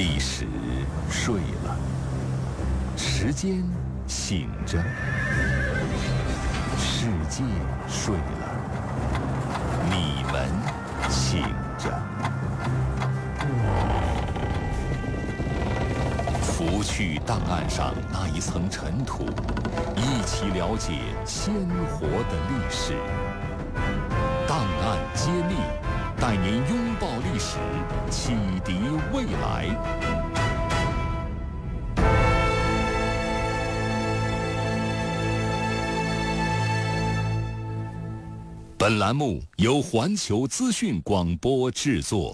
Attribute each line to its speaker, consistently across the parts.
Speaker 1: 历史睡了，时间醒着，世界睡了，你们醒着。拂去档案上那一层尘土，一起了解鲜活的历史。档案揭秘，带您拥抱历史，启迪未来。本栏目由环球资讯广播制作。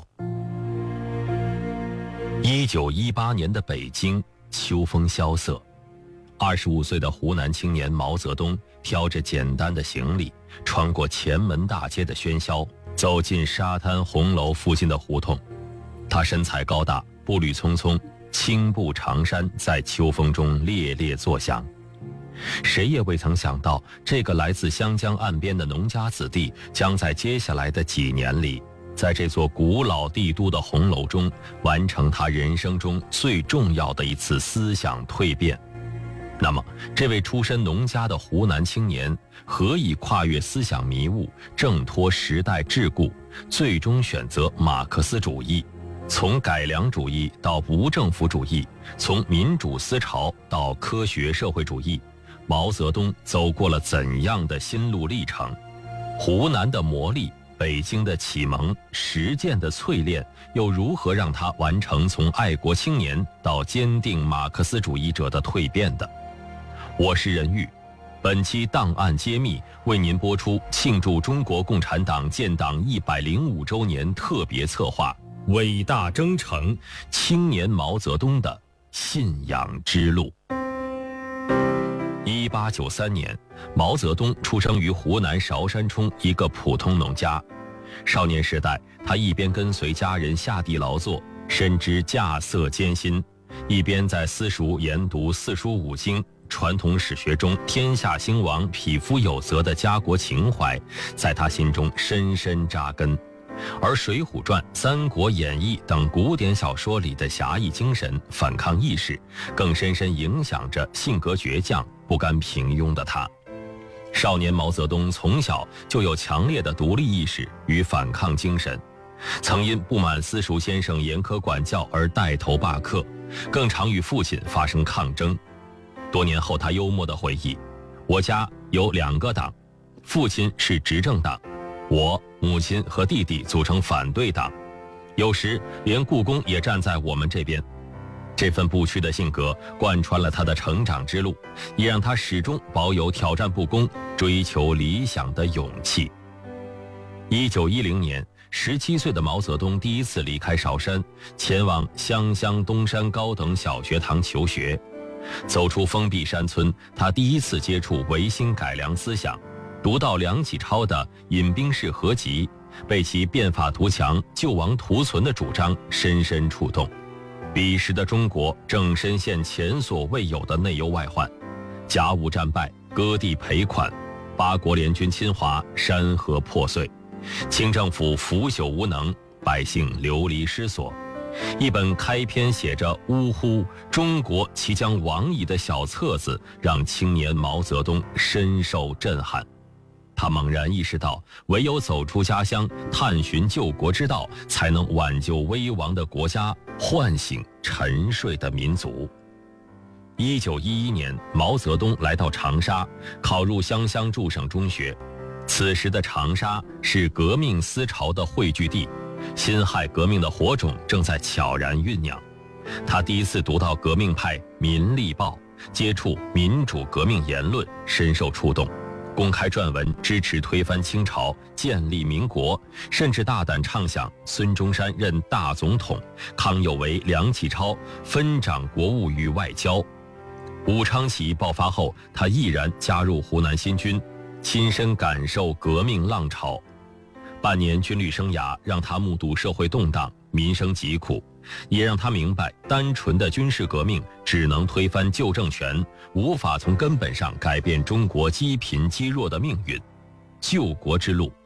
Speaker 2: 1918年的北京，秋风萧瑟。25岁的湖南青年毛泽东挑着简单的行李，穿过前门大街的喧嚣，走进沙滩红楼附近的胡同。他身材高大，步履匆匆，青布长衫在秋风中猎猎作响。谁也未曾想到，这个来自湘江岸边的农家子弟，将在接下来的几年里，在这座古老帝都的红楼中，完成他人生中最重要的一次思想蜕变。那么，这位出身农家的湖南青年，何以跨越思想迷雾，挣脱时代桎梏，最终选择马克思主义？从改良主义到无政府主义，从民主思潮到科学社会主义，毛泽东走过了怎样的心路历程？湖南的磨砺，北京的启蒙，实践的淬炼，又如何让他完成从爱国青年到坚定马克思主义者的蜕变的？我是任玉，本期档案揭秘为您播出庆祝中国共产党建党105周年特别策划《伟大征程：青年毛泽东的信仰之路》。1893年，毛泽东出生于湖南韶山冲一个普通农家。少年时代，他一边跟随家人下地劳作，深知稼穑艰辛，一边在私塾研读四书五经，传统史学中天下兴亡，匹夫有责的家国情怀，在他心中深深扎根。而《水浒传》《三国演义》等古典小说里的侠义精神、反抗意识，更深深影响着性格倔强、不甘平庸的他。少年毛泽东从小就有强烈的独立意识与反抗精神，曾因不满私塾先生严苛管教而带头罢课，更常与父亲发生抗争。多年后，他幽默地回忆：“我家有2个党，父亲是执政党，我、母亲和弟弟组成反对党，有时连故宫也站在我们这边。”这份不屈的性格贯穿了他的成长之路，也让他始终保有挑战不公、追求理想的勇气。1910年，17岁的毛泽东第一次离开韶山，前往湘乡东山高等小学堂求学。走出封闭山村，他第一次接触维新改良思想，读到梁启超的《饮冰室合集》，被其变法图强、救亡图存的主张深深触动。彼时的中国正深陷前所未有的内忧外患，甲午战败，割地赔款，八国联军侵华，山河破碎，清政府腐朽无能，百姓流离失所。一本开篇写着“呜呼，中国即将亡矣”的小册子，让青年毛泽东深受震撼。他猛然意识到，唯有走出家乡，探寻救国之道，才能挽救危亡的国家，唤醒沉睡的民族。1911年，毛泽东来到长沙，考入湘乡驻省中学。此时的长沙是革命思潮的汇聚地，辛亥革命的火种正在悄然酝酿。他第一次读到革命派《民力报》，接触民主革命言论，深受触动。公开撰文支持推翻清朝，建立民国，甚至大胆畅想孙中山任大总统，康有为、梁启超分掌国务与外交。武昌起义爆发后，他毅然加入湖南新军，亲身感受革命浪潮。半年军旅生涯让他目睹社会动荡，民生疾苦，也让他明白，单纯的军事革命只能推翻旧政权，无法从根本上改变中国积贫积弱的命运。救国之路